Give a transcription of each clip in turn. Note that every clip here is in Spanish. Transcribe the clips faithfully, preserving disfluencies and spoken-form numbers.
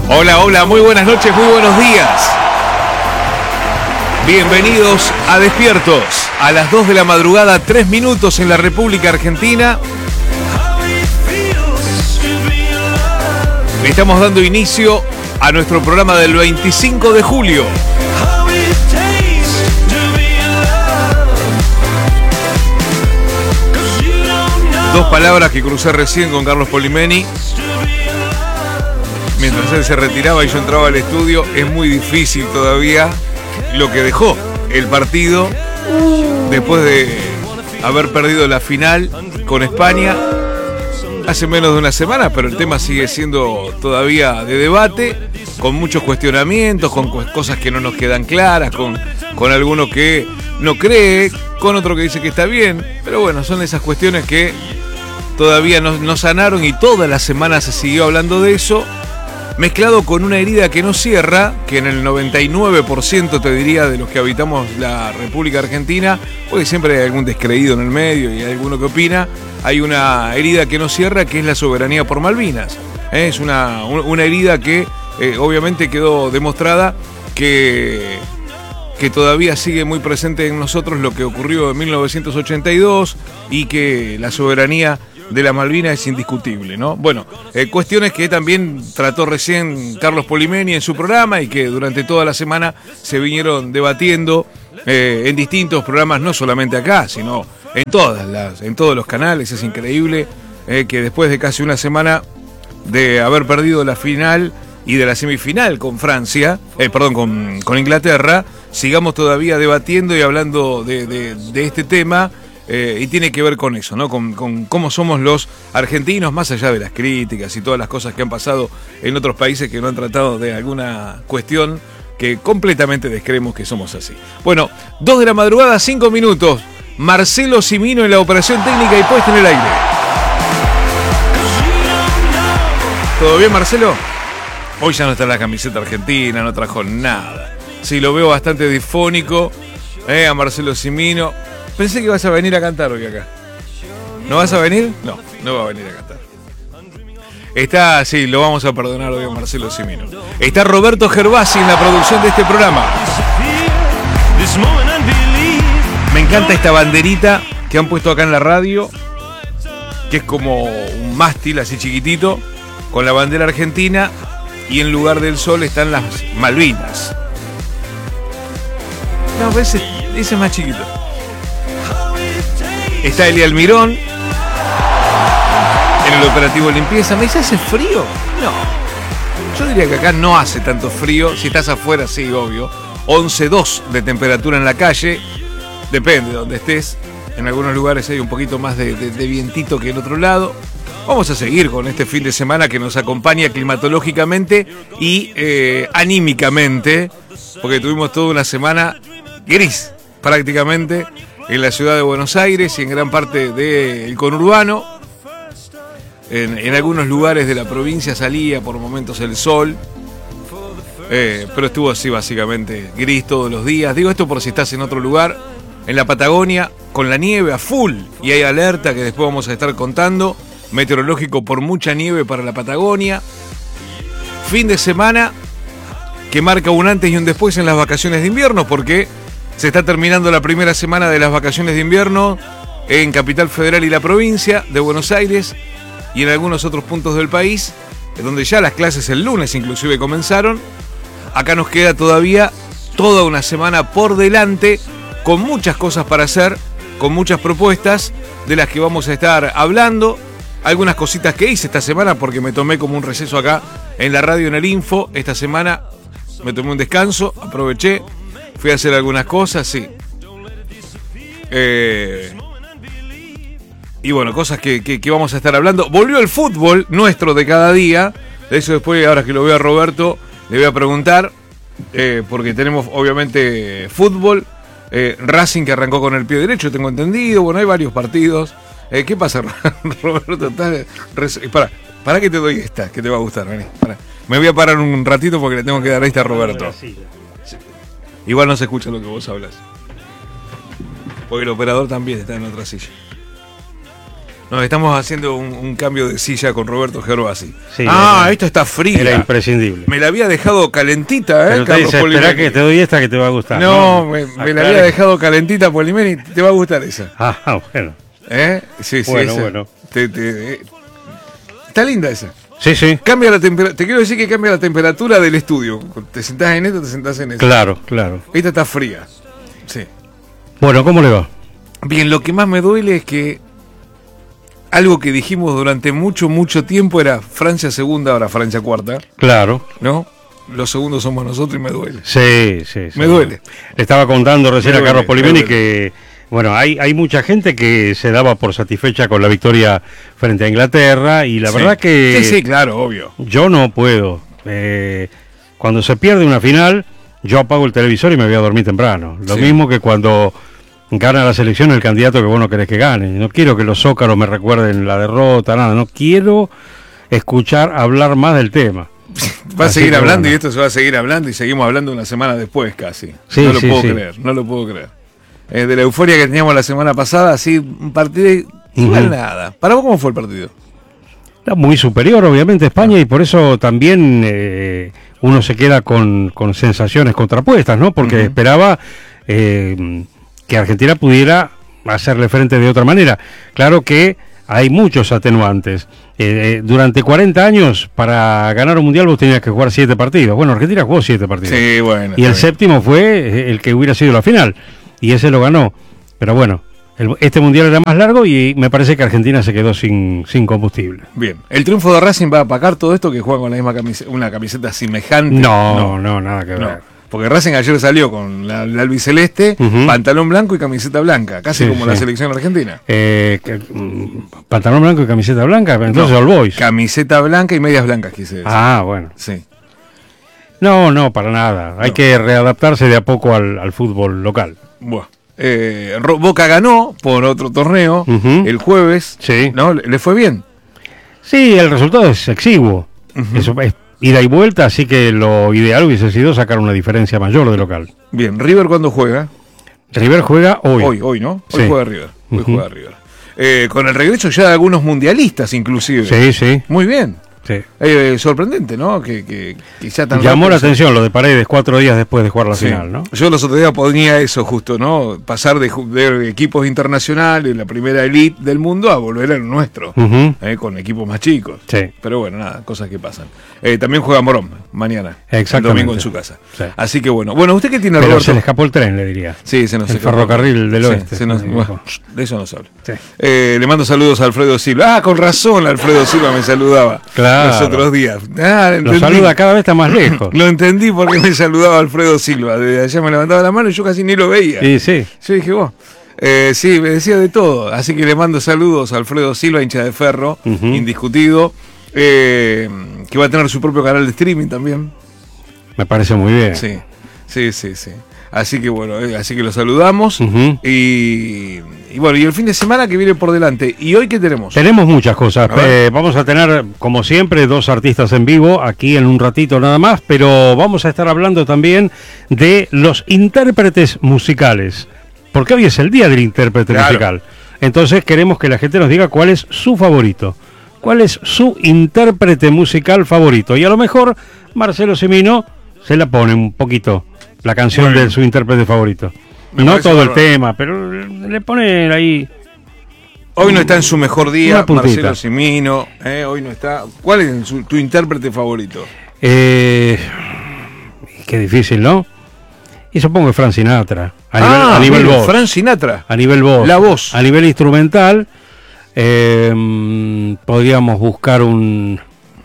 Hola, hola, muy buenas noches, muy buenos días. Bienvenidos a Despiertos, a las dos de la madrugada, tres minutos en la República Argentina. Estamos dando inicio a nuestro programa del veinticinco de julio. Dos palabras que crucé recién con Carlos Polimeni. Mientras él se retiraba y yo entraba al estudio, es muy difícil todavía lo que dejó el partido después de haber perdido la final con España hace menos de una semana, pero el tema sigue siendo todavía de debate, con muchos cuestionamientos, con cosas que no nos quedan claras, con, con alguno que no cree, con otro que dice que está bien, pero bueno, son esas cuestiones que todavía no, no sanaron y toda la semana se siguió hablando de eso, mezclado con una herida que no cierra, que en el noventa y nueve por ciento te diría de los que habitamos la República Argentina, porque siempre hay algún descreído en el medio y hay alguno que opina, hay una herida que no cierra, que es la soberanía por Malvinas. ¿Eh? Es una, una herida que eh, obviamente quedó demostrada que, que todavía sigue muy presente en nosotros lo que ocurrió en mil novecientos ochenta y dos y que la soberanía de la Malvinas es indiscutible, ¿no? Bueno, eh, cuestiones que también trató recién Carlos Polimeni en su programa y que durante toda la semana se vinieron debatiendo eh, en distintos programas, no solamente acá, sino en todas las, en todos los canales. Es increíble eh, que después de casi una semana de haber perdido la final y de la semifinal con Francia, eh, perdón, con, con Inglaterra, sigamos todavía debatiendo y hablando de, de, de este tema. Eh, y tiene que ver con eso, ¿no? Con, con cómo somos los argentinos, más allá de las críticas y todas las cosas que han pasado en otros países que no han tratado de alguna cuestión que completamente descreemos que somos así. Bueno, dos de la madrugada, cinco minutos. Marcelo Cimino en la operación técnica y puesta en el aire. ¿Todo bien, Marcelo? Hoy ya no está en la camiseta argentina, no trajo nada. Sí, lo veo bastante difónico, eh, a Marcelo Cimino. Pensé que ibas a venir a cantar hoy acá. ¿No vas a venir? No, no va a venir a cantar. Está, sí, lo vamos a perdonar hoy a Marcelo Cimino. Está Roberto Gervasi en la producción de este programa. Me encanta esta banderita que han puesto acá en la radio, que es como un mástil así chiquitito, con la bandera argentina, y en lugar del sol están las Malvinas. No, ese, ese es más chiquito. Está Eli Almirón en el operativo limpieza. ¿Me dice hace frío? No. Yo diría que acá no hace tanto frío. Si estás afuera, sí, obvio. once dos de temperatura en la calle. Depende de donde estés. En algunos lugares hay un poquito más de, de, de vientito que en otro lado. Vamos a seguir con este fin de semana que nos acompaña climatológicamente y eh, anímicamente, porque tuvimos toda una semana gris prácticamente en la ciudad de Buenos Aires y en gran parte del conurbano. En, en algunos lugares de la provincia salía por momentos el sol, eh, pero estuvo así básicamente gris todos los días. Digo esto por si estás en otro lugar, en la Patagonia, con la nieve a full, y hay alerta que después vamos a estar contando, meteorológico por mucha nieve para la Patagonia. Fin de semana que marca un antes y un después en las vacaciones de invierno, porque se está terminando la primera semana de las vacaciones de invierno en Capital Federal y la provincia de Buenos Aires y en algunos otros puntos del país, donde ya las clases el lunes inclusive comenzaron. Acá nos queda todavía toda una semana por delante, con muchas cosas para hacer, con muchas propuestas de las que vamos a estar hablando. Algunas cositas que hice esta semana, porque me tomé como un receso acá en la radio, en el Info. Esta semana me tomé un descanso, aproveché. Fui a hacer algunas cosas, sí. Eh, y bueno, cosas que, que, que vamos a estar hablando. Volvió el fútbol nuestro de cada día. De eso después, ahora que lo veo a Roberto, le voy a preguntar. Eh, porque tenemos, obviamente, fútbol. Eh, Racing que arrancó con el pie derecho, tengo entendido. Bueno, hay varios partidos. Eh, ¿Qué pasa, Roberto? Para, para que te doy esta, que te va a gustar. Vení, para. Me voy a parar un ratito porque le tengo que dar esta a Roberto. Igual no se escucha lo que vos hablas. Porque el operador también está en otra silla. Nos estamos haciendo un, un cambio de silla con Roberto Gervasi. Sí, ah, era, esta está fría. Era imprescindible. Me la había dejado calentita, ¿eh? Pero te dice, espera que te doy esta que te va a gustar. No, no me, me la había dejado calentita, Polimeni, te va a gustar esa. Ah, bueno. ¿Eh? Sí, sí, bueno, esa. bueno. Te, te, eh. Está linda esa. Sí, sí. Cambia la temperatura. Te quiero decir que cambia la temperatura del estudio. Te sentás en esto, te sentás en esto. Claro, claro. Esta está fría. Sí. Bueno, ¿cómo le va? Bien, lo que más me duele es que algo que dijimos durante mucho, mucho tiempo era Francia segunda, ahora Francia cuarta. Claro. ¿No? Los segundos somos nosotros y me duele. Sí, sí, sí. Me duele. Le estaba contando recién Me a Carlos duele, Polimeni me duele. que, bueno, hay, hay mucha gente que se daba por satisfecha con la victoria frente a Inglaterra y la Sí. verdad que... Sí, sí, claro, obvio. Yo no puedo. Eh, cuando se pierde una final, yo apago el televisor y me voy a dormir temprano. Lo Sí. mismo que cuando gana la selección el candidato que vos no querés que gane. No quiero que los zócaros me recuerden la derrota, nada. No quiero escuchar hablar más del tema. Va a Así seguir que hablando bueno. y esto se va a seguir hablando y seguimos hablando una semana después casi. Sí, no lo sí, puedo sí. creer, no lo puedo creer. Eh, de la euforia que teníamos la semana pasada, así un partido igual Ujú. nada. ¿Para vos cómo fue el partido? Está muy superior, obviamente, España, y por eso también eh, uno se queda con, con sensaciones contrapuestas, ¿no? Porque Ujú. esperaba eh, que Argentina pudiera hacerle frente de otra manera. Claro que hay muchos atenuantes. Eh, eh, durante cuarenta años, para ganar un mundial vos tenías que jugar siete partidos. Bueno, Argentina jugó siete partidos. Sí, bueno. Y el está bien. séptimo fue el que hubiera sido la final. Y ese lo ganó. Pero bueno, el- este mundial era más largo y me parece que Argentina se quedó sin, sin combustible. Bien. ¿El triunfo de Racing va a apagar todo esto que juega con la misma camiseta, una camiseta semejante? No, no, nada que ver. no. Porque Racing ayer salió con la, la albiceleste, Ujú. pantalón blanco y camiseta blanca, casi Sí, como sí. la selección argentina. Eh, que, mm, pantalón blanco y camiseta blanca, entonces No, All Boys. Camiseta blanca y medias blancas, quise decir. Ah, bueno. Sí. No, no, para nada. Hay No. que readaptarse de a poco al, al fútbol local. Bueno. Eh, Ro- Boca ganó por otro torneo Ujú. el jueves. Sí. ¿No? ¿Le le fue bien? Sí, el resultado es exiguo. Ujú. Eso es ida y vuelta, así que lo ideal hubiese sido sacar una diferencia mayor de local. Bien. ¿River cuándo juega? River juega hoy. Hoy, hoy, ¿no? Hoy Sí. juega River. Hoy Ujú. juega River. Eh, con el regreso ya de algunos mundialistas, inclusive. Sí, sí, Muy bien. sí. Eh, sorprendente, ¿no? Que, que, que ya tan Llamó rápido la se- atención lo de Paredes cuatro días después de jugar la Sí. final, ¿no? Yo los otros días ponía eso justo, ¿no? Pasar de, ju- de equipos internacionales, la primera elite del mundo, a volver al nuestro, Ujú. eh, con equipos más chicos. Sí. Pero bueno, nada, cosas que pasan. Eh, también juega Morón mañana, el Exactamente. domingo en su casa. Sí. Así que bueno. Bueno, ¿usted qué tiene, Pero Roberto? se le escapó el tren, le diría. Sí, se nos el escapó. ferrocarril del Sí, oeste. se nos- Sí. bueno, de eso no se habla. Sí. Eh, le mando saludos a Alfredo Silva. Ah, con razón, Alfredo Silva me saludaba Claro. los otros días. Ah, Lo entendí. saluda cada vez está más lejos. Lo entendí porque me saludaba Alfredo Silva. Desde allá me levantaba la mano y yo casi ni lo veía. Y sí. Yo dije, vos. Eh, sí, me decía de todo. Así que le mando saludos a Alfredo Silva, hincha de Ferro, Ujú. indiscutido. eh, que va a tener su propio canal de streaming también. Me parece muy bien. Sí, sí, sí, sí. Así que bueno, eh, así que lo saludamos. Ujú. y, y bueno, y el fin de semana que viene por delante. ¿Y hoy qué tenemos? Tenemos muchas cosas. A ver. Eh, vamos a tener, como siempre, dos artistas en vivo aquí en un ratito nada más, pero vamos a estar hablando también de los intérpretes musicales, porque hoy es el día del intérprete Claro. musical. Entonces queremos que la gente nos diga cuál es su favorito, cuál es su intérprete musical favorito. Y a lo mejor Marcelo Cimino se la pone un poquito, la canción Muy bien. de su intérprete favorito. Me No parece todo el bárbaro. tema, pero le pone ahí... Hoy no está en su mejor día, Una puntita. Marcelo Cimino. eh, hoy no está. ¿Cuál es su- tu intérprete favorito? Eh, qué difícil, ¿no? Y supongo que Frank Sinatra, a nivel, ah, a nivel mire, voz. Frank Sinatra. A nivel voz. La voz. A nivel instrumental, eh, mm, podríamos buscar un,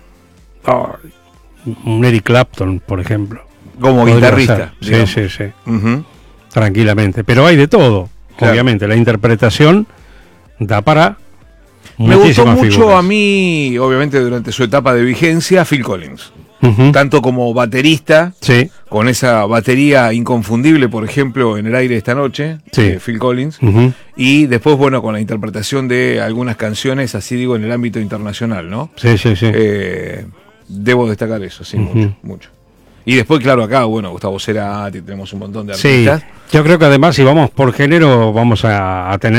oh, un Eric Clapton, por ejemplo. Como Podría guitarrista. ser. Sí, sí, sí. Ujú. Tranquilamente. Pero hay de todo. Claro. Obviamente, la interpretación da para Me gustó muchísimas mucho figuras. a mí, obviamente durante su etapa de vigencia, Phil Collins. Ujú. Tanto como baterista, Sí. con esa batería inconfundible, por ejemplo, en el aire esta noche, Sí. de Phil Collins. Ujú. Y después, bueno, con la interpretación de algunas canciones, así digo, en el ámbito internacional, ¿no? Sí, sí, sí. Eh, debo destacar eso, sí, Ujú. mucho, mucho. Y después, claro, acá, bueno, Gustavo Cerati, tenemos un montón de Sí, artistas. yo creo que además si vamos por género vamos a, a tener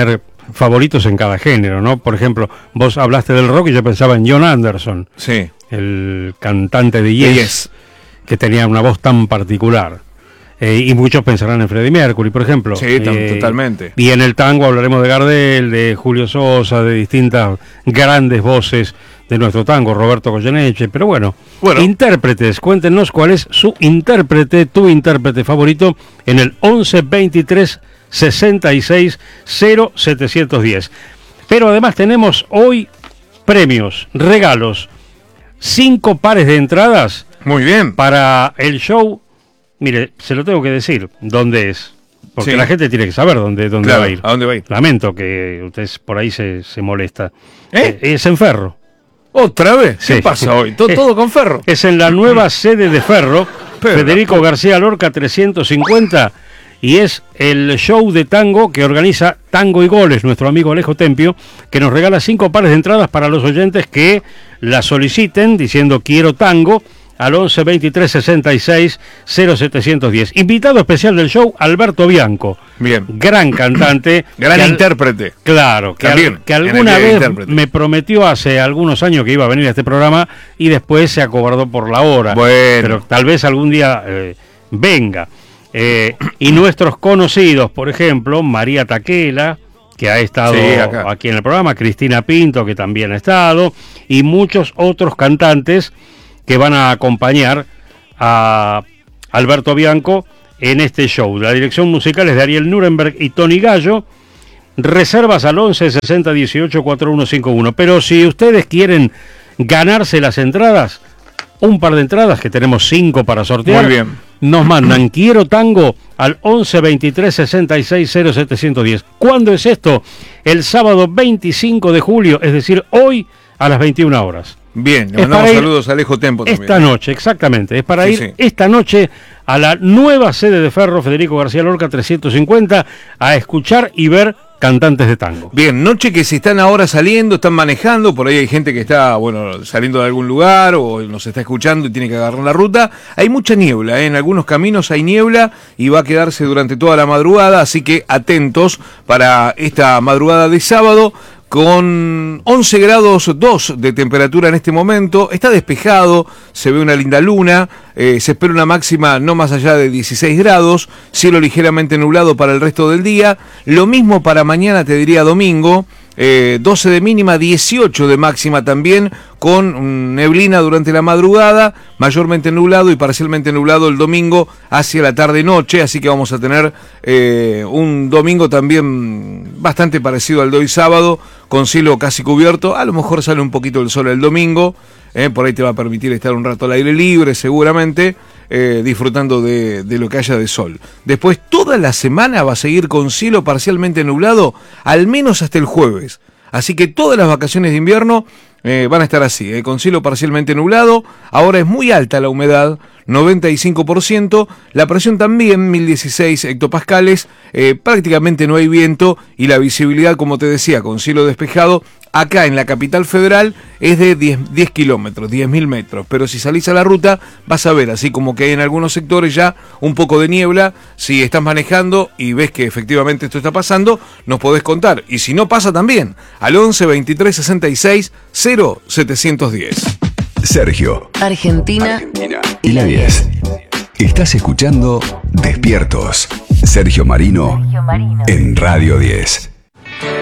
favoritos en cada género, ¿no? Por ejemplo, vos hablaste del rock y yo pensaba en John Anderson, sí, el cantante de Yes, Yes, que tenía una voz tan particular. Eh, y muchos pensarán en Freddie Mercury, por ejemplo. Sí, tam- eh, totalmente. Y en el tango hablaremos de Gardel, de Julio Sosa, de distintas grandes voces de nuestro tango, Roberto Goyeneche. Pero bueno, Bueno. intérpretes, cuéntenos cuál es su intérprete, tu intérprete favorito, en el once veintitrés sesenta y seis cero setecientos diez. Pero además tenemos hoy premios, regalos, cinco pares de entradas Muy bien. para el show. Mire, se lo tengo que decir, ¿dónde es? Porque Sí. la gente tiene que saber dónde, dónde Claro, va a ir. ¿a dónde va a ir? Lamento que usted por ahí se, se molesta. ¿Eh? Eh, Es en Ferro. ¿Otra vez? ¿Qué Sí. pasa hoy? ¿Todo, Eh, todo con Ferro? Es en la nueva sede de Ferro, Pero Federico García Lorca trescientos cincuenta, y es el show de tango que organiza Tango y Goles, nuestro amigo Alejo Tempio, que nos regala cinco pares de entradas para los oyentes que la soliciten diciendo quiero tango al once veintitrés sesenta y seis cero setecientos diez. Invitado especial del show, Alberto Bianco. Bien. Gran cantante. Gran que al- intérprete. Claro, que, al- También, que en el alguna día de vez intérprete. me prometió hace algunos años que iba a venir a este programa y después se acobardó por la hora. Bueno. Pero tal vez algún día eh, venga. Eh, y nuestros conocidos, por ejemplo, María Taquela, que ha estado Sí, acá. aquí en el programa, Cristina Pinto, que también ha estado, y muchos otros cantantes que van a acompañar a Alberto Bianco en este show. La dirección musical es de Ariel Nuremberg y Tony Gallo. Reservas al once sesenta dieciocho cuarenta y uno cincuenta y uno. Pero si ustedes quieren ganarse las entradas, un par de entradas, que tenemos cinco para sortear, Muy bien. nos mandan quiero tango al once veintitrés sesenta y seis cero setecientos diez. ¿Cuándo es esto? El sábado veinticinco de julio, es decir, hoy a las veintiuna horas. Bien, le Es mandamos para ir saludos a Alejo Tempo también. Esta noche, exactamente. Es para Sí, ir sí. esta noche a la nueva sede de Ferro, Federico García Lorca trescientos cincuenta, a escuchar y ver cantantes de tango. Bien, noche que si están ahora saliendo, están manejando, por ahí hay gente que está, bueno, saliendo de algún lugar o nos está escuchando y tiene que agarrar la ruta. Hay mucha niebla, ¿eh? En algunos caminos hay niebla y va a quedarse durante toda la madrugada, así que atentos para esta madrugada de sábado. Con once grados dos de temperatura en este momento, está despejado, se ve una linda luna, eh, se espera una máxima no más allá de dieciséis grados, cielo ligeramente nublado para el resto del día, lo mismo para mañana, te diría domingo, eh, doce de mínima, dieciocho de máxima también, con mm, neblina durante la madrugada, mayormente nublado y parcialmente nublado el domingo hacia la tarde-noche, así que vamos a tener eh, un domingo también bastante parecido al de hoy sábado, con cielo casi cubierto. A lo mejor sale un poquito el sol el domingo, eh, por ahí te va a permitir estar un rato al aire libre seguramente, eh, disfrutando de, de lo que haya de sol. Después toda la semana va a seguir con cielo parcialmente nublado, al menos hasta el jueves. Así que todas las vacaciones de invierno eh, van a estar así, eh, con cielo parcialmente nublado. Ahora es muy alta la humedad, noventa y cinco por ciento, la presión también, mil dieciséis hectopascales, eh, prácticamente no hay viento y la visibilidad, como te decía, con cielo despejado, acá en la capital federal es de diez, diez kilómetros, diez mil metros, pero si salís a la ruta vas a ver, así como que hay en algunos sectores ya un poco de niebla. Si estás manejando y ves que efectivamente esto está pasando, nos podés contar, y si no pasa también, al once veintitrés sesenta y seis cero setecientos diez. Sergio, Argentina, Argentina y la diez. Estás escuchando Despiertos. Sergio Marino en Radio diez.